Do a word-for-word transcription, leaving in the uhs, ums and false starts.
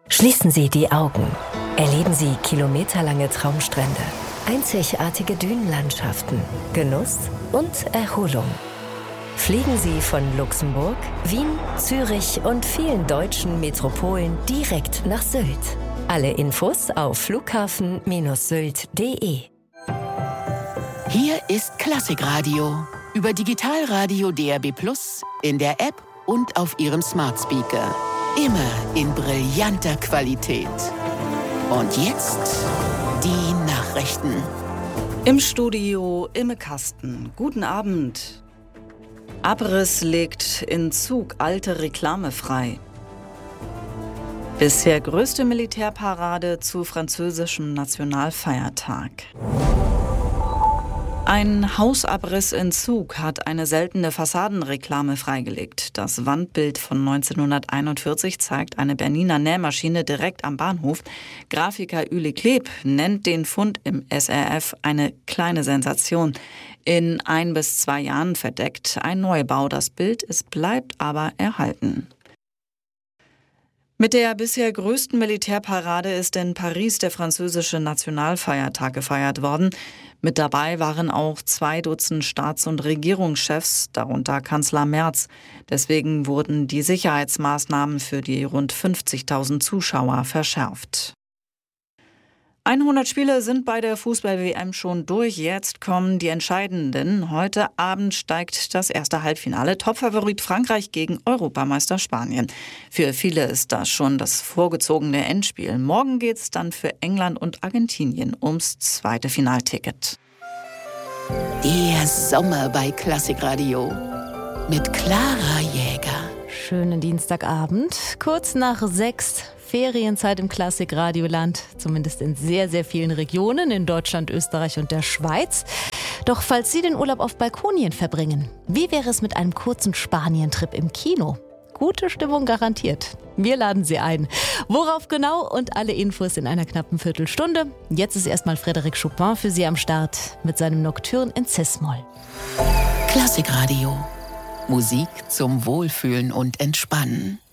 Schließen Sie die Augen. Erleben Sie kilometerlange Traumstrände, einzigartige Dünenlandschaften, Genuss und Erholung. Fliegen Sie von Luxemburg, Wien, Zürich und vielen deutschen Metropolen direkt nach Sylt. Alle Infos auf flughafen Sylt punkt de. Hier ist Klassikradio über Digitalradio D A B plus, in der App und auf Ihrem Smart Speaker. Immer in brillanter Qualität. Und jetzt die Nachrichten. Im Studio Imme Kasten. Guten Abend. Abriss legt in Zug alte Reklame frei. Bisher größte Militärparade zu französischem Nationalfeiertag. Ein Hausabriss in Zug hat eine seltene Fassadenreklame freigelegt. Das Wandbild von neunzehnhunderteinundvierzig zeigt eine Berliner Nähmaschine direkt am Bahnhof. Grafiker Ueli Kleb nennt den Fund im S R F eine kleine Sensation. In ein bis zwei Jahren verdeckt ein Neubau das Bild, es bleibt aber erhalten. Mit der bisher größten Militärparade ist in Paris der französische Nationalfeiertag gefeiert worden. Mit dabei waren auch zwei Dutzend Staats- und Regierungschefs, darunter Kanzler Merz. Deswegen wurden die Sicherheitsmaßnahmen für die rund fünfzigtausend Zuschauer verschärft. hundert Spiele sind bei der Fußball-W M schon durch. Jetzt kommen die entscheidenden. Heute Abend steigt das erste Halbfinale. Topfavorit Frankreich gegen Europameister Spanien. Für viele ist das schon das vorgezogene Endspiel. Morgen geht's dann für England und Argentinien ums zweite Finalticket. Der Sommer bei Klassikradio mit Clara Jäger. Schönen Dienstagabend, kurz nach sechs. Ferienzeit im Klassikradioland, zumindest in sehr, sehr vielen Regionen in Deutschland, Österreich und der Schweiz. Doch falls Sie den Urlaub auf Balkonien verbringen, wie wäre es mit einem kurzen Spanien-Trip im Kino? Gute Stimmung garantiert. Wir laden Sie ein. Worauf genau und alle Infos in einer knappen Viertelstunde. Jetzt ist erstmal Frédéric Chopin für Sie am Start mit seinem Nocturne in Cis-Moll. Klassikradio. Musik zum Wohlfühlen und Entspannen.